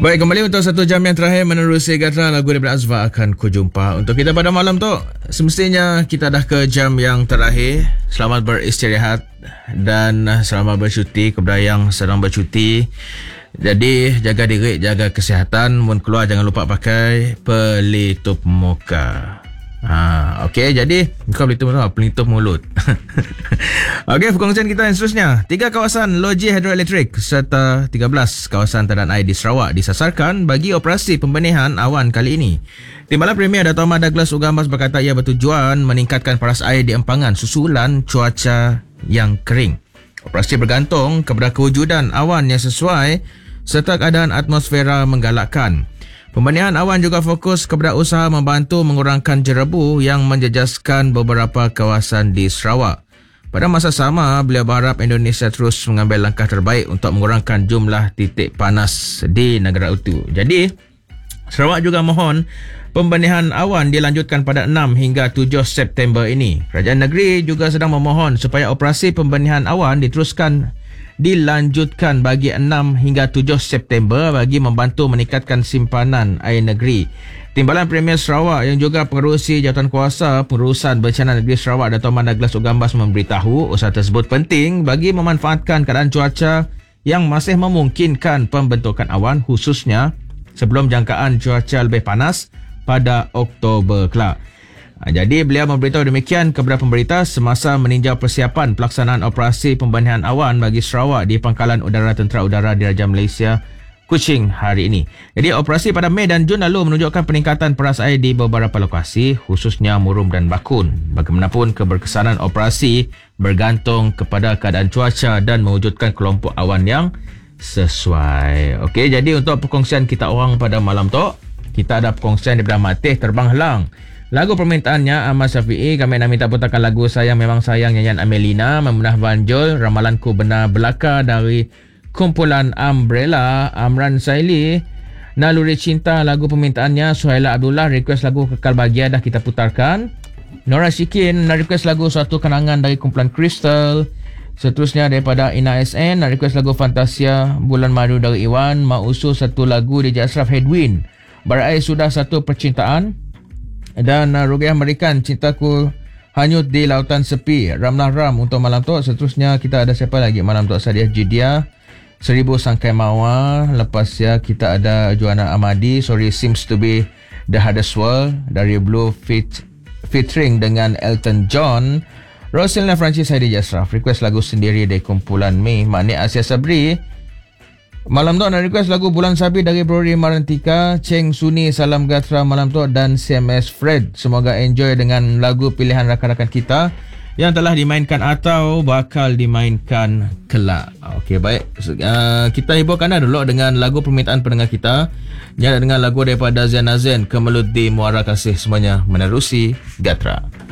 Baik, kembali untuk 1 jam yang terakhir menerusi Gatra. Lagu daripada Azwa akan ku jumpa untuk kita pada malam tu. Semestinya kita dah ke jam yang terakhir. Selamat beristirahat dan selamat bercuti kepada yang sedang bercuti. Jadi jaga diri, jaga kesihatan. Mun keluar jangan lupa pakai pelitup muka. Okey, jadi kau pelitup mulut. Okey, perkongsian kita yang seterusnya. 3 kawasan loji hidroelektrik serta 13 kawasan tadan air di Sarawak disasarkan bagi operasi pembenihan awan kali ini. Timbalan Premier Dato' Ahmad Douglas Ugambas berkata ia bertujuan meningkatkan paras air di empangan susulan cuaca yang kering. Operasi bergantung kepada kewujudan awan yang sesuai serta keadaan atmosfera menggalakkan. Pembenihan awan juga fokus kepada usaha membantu mengurangkan jerebu yang menjejaskan beberapa kawasan di Sarawak. Pada masa sama, beliau berharap Indonesia terus mengambil langkah terbaik untuk mengurangkan jumlah titik panas di negara itu. Jadi, Sarawak juga mohon pembenihan awan dilanjutkan pada 6 hingga 7 September ini. Kerajaan negeri juga sedang memohon supaya operasi pembenihan awan dilanjutkan bagi 6 hingga 7 September bagi membantu meningkatkan simpanan air negeri. Timbalan Premier Sarawak yang juga pengerusi Jawatankuasa Pengurusan Bencana Negeri Sarawak Dato' Ahmad Douglas Ugambas memberitahu usaha tersebut penting bagi memanfaatkan keadaan cuaca yang masih memungkinkan pembentukan awan khususnya sebelum jangkaan cuaca lebih panas pada Oktober kelak. Jadi beliau memberitahu demikian kepada pemberita semasa meninjau persiapan pelaksanaan operasi pembenihan awan bagi Sarawak di Pangkalan Udara Tentera Udara Diraja Malaysia, Kuching hari ini. Jadi operasi pada Mei dan Jun lalu menunjukkan peningkatan paras air di beberapa lokasi khususnya Murum dan Bakun. Bagaimanapun keberkesanan operasi bergantung kepada keadaan cuaca dan mewujudkan kelompok awan yang sesuai. Okey, jadi untuk perkongsian kita orang pada malam tu, kita ada perkongsian daripada Matih Terbang Helang. Lagu permintaannya Ahmad Syafi'i. Kami nak minta putakan lagu Sayang Memang Sayang nyanyian Amelina, Memunah Banjul, Ramalanku Benar Belaka dari kumpulan Umbrella, Amran Saili. Naluri Cinta lagu permintaannya Suhaila Abdullah. Request lagu Kekal Bahagia dah kita putarkan. Nora Syikin nak request lagu Suatu Kenangan dari kumpulan Crystal. Seterusnya daripada Ina SN nak request lagu Fantasia Bulan Madu dari Iwan. Mak usul satu lagu DJ Ashraf Headwind, Berair Sudah Satu Percintaan. Dan Rugiah Merikan Cintaku Hanyut di Lautan Sepi, Ramlah Ram untuk malam tu. Seterusnya kita ada siapa lagi malam tu? Sadiah Jidia, 1000 Sangkai Mawar. Lepas ya kita ada Joanna Amadi, Sorry Seems to Be The Hardest World dari Blue featuring dengan Elton John. Roselina Francis Haidi Jasraf request lagu Sendiri dari kumpulan Mi. Makni Asia Sabri malam tu nak request lagu Bulan Sabit dari Brori Marantika. Cheng Suni Salam Gatra malam tu dan CMS Fred. Semoga enjoy dengan lagu pilihan rakan-rakan kita yang telah dimainkan atau bakal dimainkan kelak. Okey, baik. Kita hiburkan dulu dengan lagu permintaan pendengar kita. Jangan dengan lagu daripada Zain Azen, Kemeludi Muara Kasih. Semuanya menerusi Gatra.